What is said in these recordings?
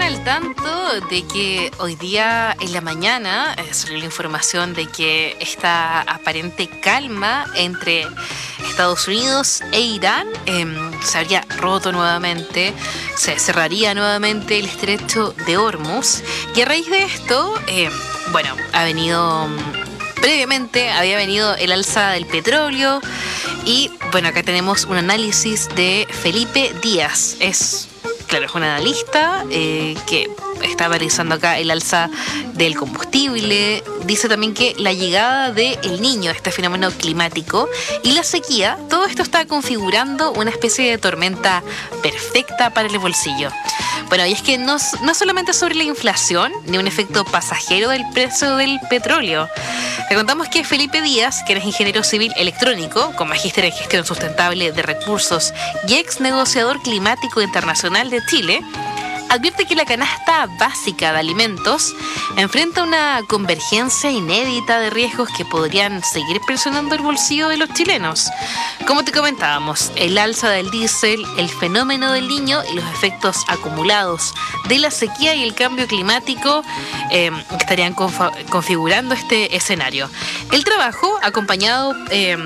al tanto de que hoy día en la mañana salió la información de que esta aparente calma entre Estados Unidos e Irán se habría roto nuevamente, se cerraría nuevamente el estrecho de Hormuz, y a raíz de esto, ha venido... Previamente había venido el alza del petróleo y bueno, acá tenemos un análisis de Felipe Díaz. Es un analista que está analizando acá el alza del combustible. Dice también que la llegada de El Niño, este fenómeno climático, y la sequía, todo esto está configurando una especie de tormenta perfecta para el bolsillo. Bueno, y es que no solamente sobre la inflación, ni un efecto pasajero del precio del petróleo. Le contamos que Felipe Díaz, que es ingeniero civil electrónico, con magíster en gestión sustentable de recursos y ex negociador climático internacional de Chile, advierte que la canasta básica de alimentos enfrenta una convergencia inédita de riesgos que podrían seguir presionando el bolsillo de los chilenos. Como te comentábamos, el alza del diésel, el fenómeno del Niño y los efectos acumulados de la sequía y el cambio climático estarían configurando este escenario. El trabajo, acompañado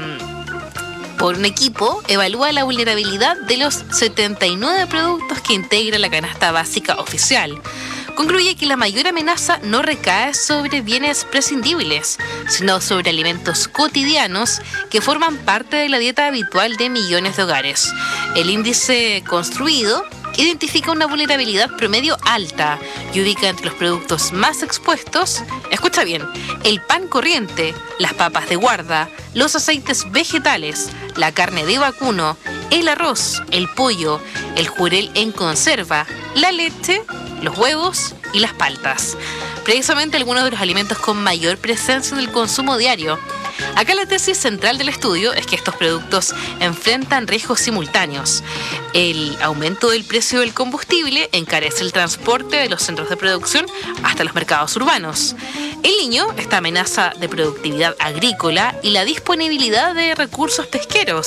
por un equipo, evalúa la vulnerabilidad de los 79 productos que integra la canasta básica oficial. Concluye que la mayor amenaza no recae sobre bienes prescindibles, sino sobre alimentos cotidianos que forman parte de la dieta habitual de millones de hogares. El índice construido identifica una vulnerabilidad promedio alta y ubica entre los productos más expuestos, escucha bien, el pan corriente, las papas de guarda, los aceites vegetales, la carne de vacuno, el arroz, el pollo, el jurel en conserva, la leche, los huevos y las paltas. Precisamente algunos de los alimentos con mayor presencia en el consumo diario. Acá la tesis central del estudio es que estos productos enfrentan riesgos simultáneos. El aumento del precio del combustible encarece el transporte de los centros de producción hasta los mercados urbanos. El Niño, esta amenaza de productividad agrícola y la disponibilidad de recursos pesqueros.